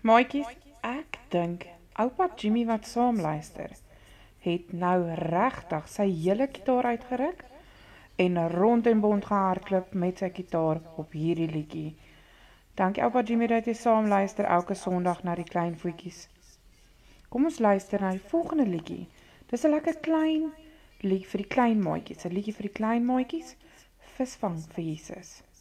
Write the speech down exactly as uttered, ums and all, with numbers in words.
Maatjies, ek dink oupa Jimmy wat saam luister, het nou regtig sy hele kitaar uitgeruk en rond en bond gehardloop met sy kitaar op hierdie liedjie. Dankie oupa Jimmy dat jy saam luister elke Sondag na die klein voetjies. Kom ons luister na die volgende liedjie. Dis 'n lekker klein liedjie vir die klein maatjies, 'n liedjie vir die klein maatjies, Visvang vir Jesus.